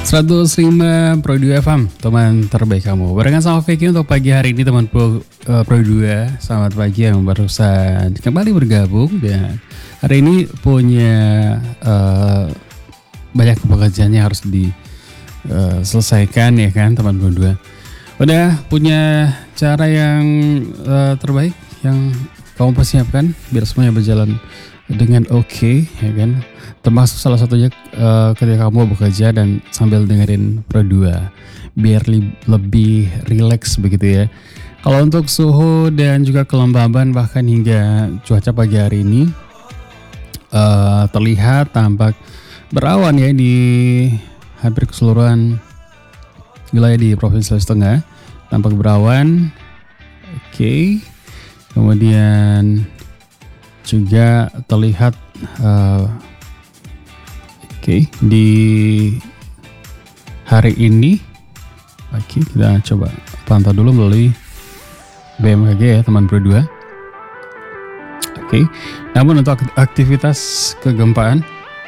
105 Pro 2 FM, teman terbaik kamu. Barengan sama Vicky untuk pagi hari ini teman Pro 2. Selamat pagi yang barusan kembali bergabung. Dan hari ini punya banyak pekerjaan yang harus diselesaikan ya kan teman Pro 2. Udah punya cara yang terbaik yang kamu persiapkan biar semuanya berjalan dengan oke, ya kan? Termasuk salah satunya ketika kamu bekerja dan sambil dengerin Pro 2 biar lebih rileks begitu ya. Kalau untuk suhu dan juga kelembaban bahkan hingga cuaca pagi hari ini terlihat tampak berawan ya di hampir keseluruhan wilayah di Provinsi Sulawesi Tengah. Tampak berawan. Oke. Kemudian juga terlihat di hari ini. Kita coba pantau dulu melalui BMKG ya teman Pro 2. Namun untuk aktivitas kegempaan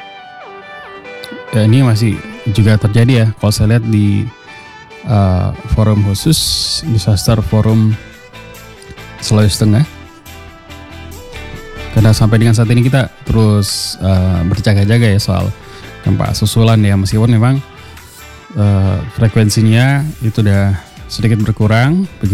ya, ini masih juga terjadi ya. Kalau saya lihat di forum khusus Disaster Forum Sulawesi Tengah. Karena sampai dengan saat ini kita terus berjaga-jaga ya soal gempa susulan ya, meskipun memang frekuensinya itu udah sedikit berkurang.